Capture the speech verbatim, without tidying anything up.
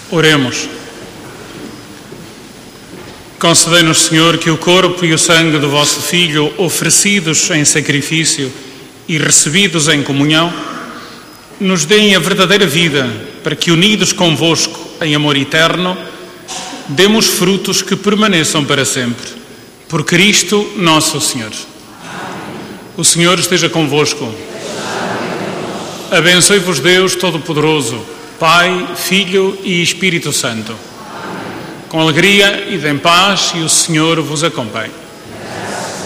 Oremos. Concedei-nos, Senhor, que o corpo e o sangue do vosso Filho, oferecidos em sacrifício e recebidos em comunhão, nos deem a verdadeira vida, para que, unidos convosco em amor eterno, demos frutos que permaneçam para sempre. Por Cristo nosso Senhor. O Senhor esteja convosco. Abençoe-vos Deus Todo-Poderoso, Pai, Filho e Espírito Santo. Com alegria e em paz, e o Senhor vos acompanhe.